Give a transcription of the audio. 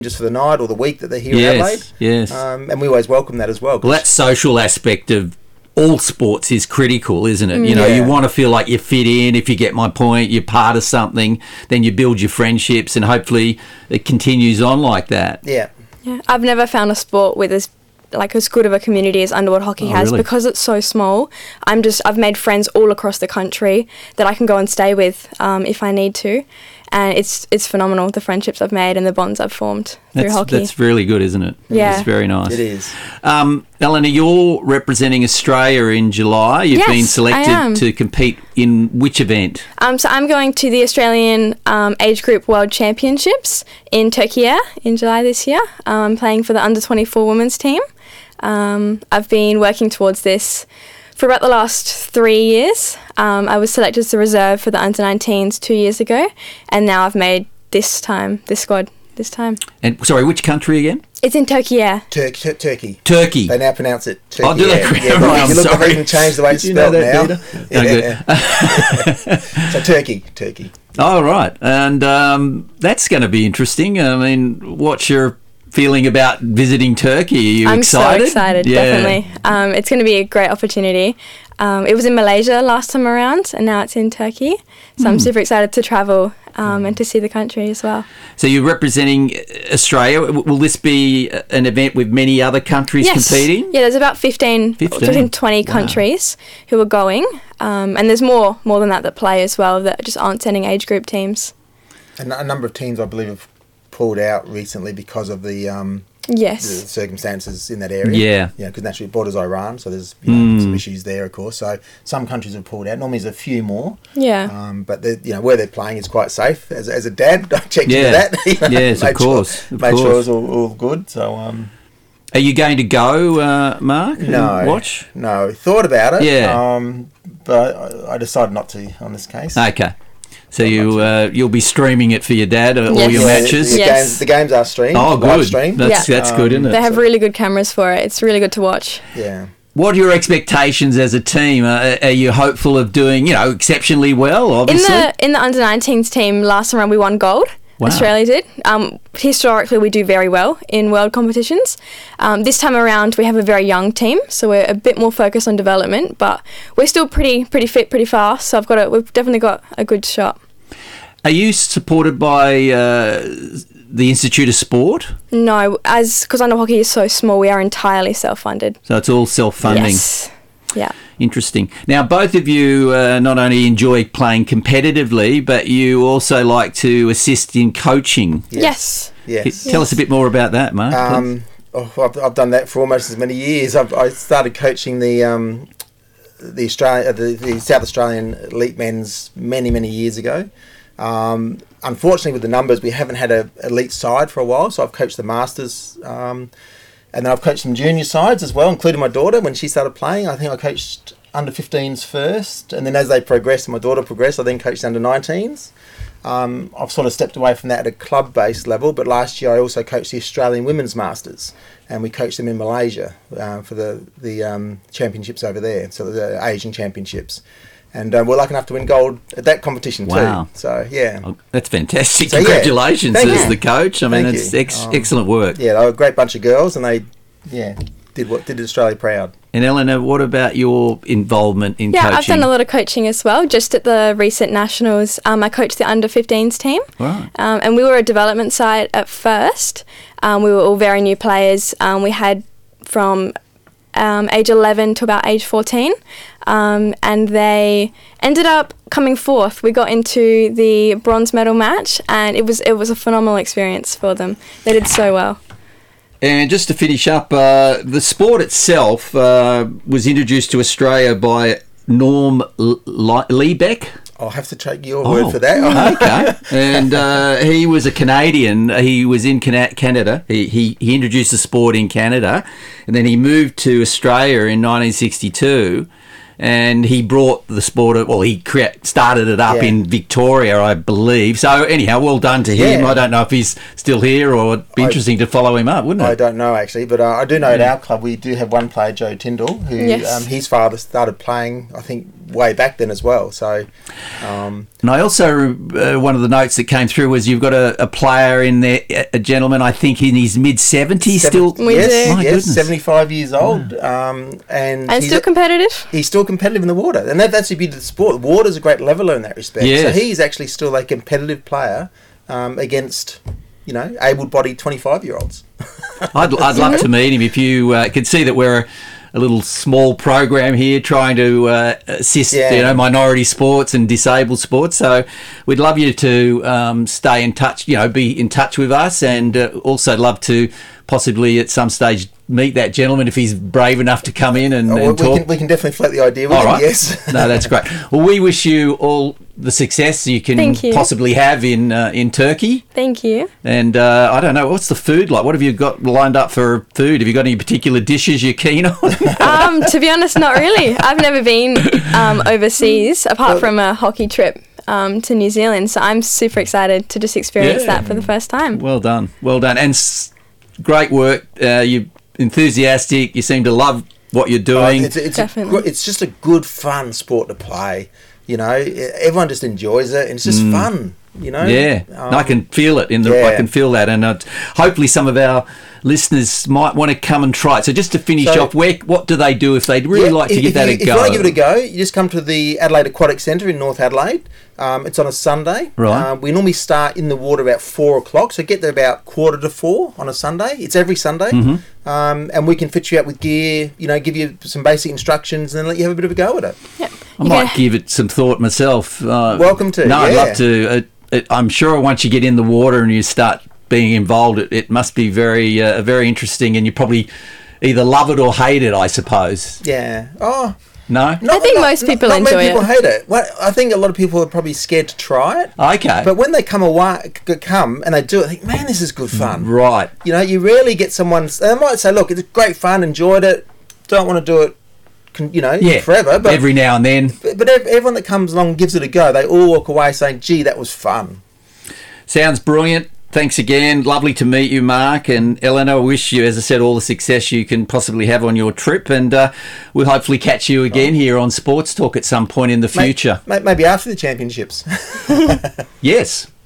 just for the night or the week that they're here in Adelaide. Yes. And we always welcome that as well. Well, that social aspect of all sports is critical, isn't it? You know, Yeah. you want to feel like you fit in. If you get my point, you're part of something, then you build your friendships, and hopefully it continues on like that. Yeah. Yeah, I've never found a sport with as good of a community as Underworld Hockey has, really? because it's so small. I've made friends all across the country that I can go and stay with if I need to, and it's phenomenal, the friendships I've made and the bonds I've formed through hockey. That's really good, isn't it? Yeah. It's very nice. It is. Eleanor, you're representing Australia in July. You've Yes, been I am. selected to compete in which event? So I'm going to the Australian Age Group World Championships in Turkey in July this year. I'm playing for the under-24 women's team. I've been working towards this for about the last 3 years. I was selected as the reserve for the under-19s 2 years ago, and now I've made this squad this time. And sorry, which country again? It's in Turkey, Turkey. Turkey. They now pronounce it Turkey. Oh, do they? Yeah, Right, if you look, sorry. they've even changed the way it's Did you know spelled that, now. Peter? Yeah. So Turkey. Oh, right. And that's going to be interesting. I mean, what's your feeling about visiting Turkey? Are you excited? I'm so excited, definitely. It's going to be a great opportunity. It was in Malaysia last time around, and now it's in Turkey. So I'm super excited to travel and to see the country as well. So you're representing Australia. Will this be an event with many other countries competing? Yeah, there's about 15 20 countries who are going. And there's more than that play as well, that just aren't sending age group teams. And a number of teams, I believe, have pulled out recently because of the circumstances in that area. Yeah. Because naturally it borders Iran, so there's some issues there, of course. So some countries have pulled out. Normally there's a few more. Yeah. But where they're playing is quite safe. As a dad, I checked into that. Yes, of course. Made sure it was all good. So. Are you going to go, Mark? No. And watch? No. Thought about it. Yeah. But I decided not to on this case. Okay. So you'll be streaming it for your dad, all your matches? The games are streamed. Oh, good. Live streamed. That's good, isn't it? They have really good cameras for it. It's really good to watch. Yeah. What are your expectations as a team? Are you hopeful of doing, exceptionally well, obviously? In the under-19s team, last time around we won gold. Wow. Australia did. Historically, we do very well in world competitions. This time around, we have a very young team, so we're a bit more focused on development, but we're still pretty fit, pretty fast, so we've definitely got a good shot. Are you supported by the Institute of Sport? No, because Under Hockey is so small, we are entirely self-funded. So it's all self-funding? Yes. Yeah. Interesting. Now, both of you not only enjoy playing competitively, but you also like to assist in coaching. Yes. Tell us a bit more about that, Mark. I've done that for almost as many years. I started coaching the South Australian elite men's many years ago. Unfortunately, with the numbers, we haven't had an elite side for a while, so I've coached the Masters, and then I've coached some junior sides as well, including my daughter when she started playing. I think I coached under 15s first, and then as they progressed and my daughter progressed, I then coached under 19s. I've sort of stepped away from that at a club-based level, but last year I also coached the Australian Women's Masters, and we coached them in Malaysia for the championships over there, so the Asian Championships. And we're lucky enough to win gold at that competition too. Wow. So, yeah. Oh, that's fantastic. So, Congratulations Thank as you. the coach. I mean, Thank it's you. excellent work. Yeah, they were a great bunch of girls, and they, did Australia proud. And Eleanor, what about your involvement in coaching? Yeah, I've done a lot of coaching as well. Just at the recent Nationals, I coached the under-15s team. Right. And we were a development side at first. We were all very new players. We had from age 11 to about age 14. And they ended up coming fourth. We got into the bronze medal match, and it was a phenomenal experience for them. They did so well. And just to finish up, the sport itself was introduced to Australia by Norm Liebeck. I'll have to take your word for that. Okay. And he was a Canadian. He was in Canada. He introduced the sport in Canada, and then he moved to Australia in 1962. And he brought the sport, he started it up in Victoria, I believe. So anyhow, well done to him. Yeah. I don't know if he's still here, or it'd be interesting to follow him up, wouldn't it? I don't know, actually, but I do know at our club we do have one player, Joe Tyndall, who his father started playing, I think, way back then as well. So, and I also, one of the notes that came through was you've got a player in there, a gentleman, I think in his mid-70s still. We do. My Yes, goodness. 75 years old. And And still competitive. he's still competitive in the water. And that's the beauty of the sport. The water's a great leveler in that respect. Yes. So he's actually still a competitive player against, able-bodied 25-year-olds. I'd love to meet him. If you could see that we're a little small program here trying to assist, minority sports and disabled sports. So we'd love you to stay in touch, be in touch with us, and also love to possibly at some stage meet that gentleman if he's brave enough to come in and talk. We can definitely float the idea with All him, right. yes. No, that's great. Well, we wish you all the success you can Thank you. possibly have in Turkey. Thank you. And I don't know, what's the food like? What have you got lined up for food? Have you got any particular dishes you're keen on? To be honest, not really. I've never been overseas apart from a hockey trip to New Zealand. So I'm super excited to just experience that for the first time. Well done. And great work. You're enthusiastic. You seem to love what you're doing. Definitely. It's just a good, fun sport to play. Everyone just enjoys it, and it's just fun. Yeah, and I can feel it I can feel that, and hopefully some of our listeners might want to come and try it. So just to finish off, what do they do if they'd really like to give that a go? If you want to give it a go, you just come to the Adelaide Aquatic Centre in North Adelaide. It's on a Sunday. Right. We normally start in the water about 4 o'clock, so get there about 3:45 on a Sunday. It's every Sunday. And we can fit you out with gear, give you some basic instructions, and then let you have a bit of a go at it. Yep. I might give it some thought myself. Welcome to. No, I'd love to. I'm sure once you get in the water and you start being involved, it must be very, very interesting, and you probably either love it or hate it, I suppose. Yeah. Oh. No? I think most people not enjoy many people it. hate it. Well, I think a lot of people are probably scared to try it. Okay. But when they come and they do it, they think, man, this is good fun. Right. You rarely get someone. They might say, look, it's great fun, enjoyed it, don't want to do it, forever. But every now and then. But everyone that comes along and gives it a go, they all walk away saying, gee, that was fun. Sounds brilliant. Thanks again. Lovely to meet you, Mark. And Eleanor, I wish you, as I said, all the success you can possibly have on your trip. And we'll hopefully catch you again here on Sports Talk at some point in the future. Maybe after the championships. Yes.